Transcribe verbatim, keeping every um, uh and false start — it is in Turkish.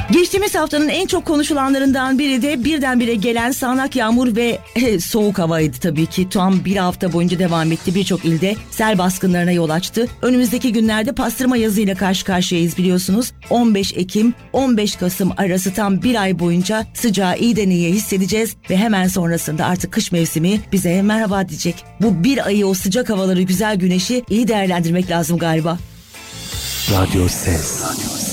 Geçtiğimiz haftanın en çok konuşulanlarından biri de birdenbire gelen sağanak yağmur ve soğuk havaydı tabii ki. Tam bir hafta boyunca devam etti. Birçok ilde sel baskınlarına yol açtı. Önümüzdeki günlerde pastırma yazıyla karşı karşıyayız biliyorsunuz. on beş Ekim on beş Kasım arası tam bir ay boyunca sıcağı iyiden iyiye hissedeceğiz ve hemen sonrasında artık kış mevsimi bize merhaba diyecek. Bu bir ayı, o sıcak havaları, güzel güneşi iyi değerlendirmek lazım galiba. Radyo Ses.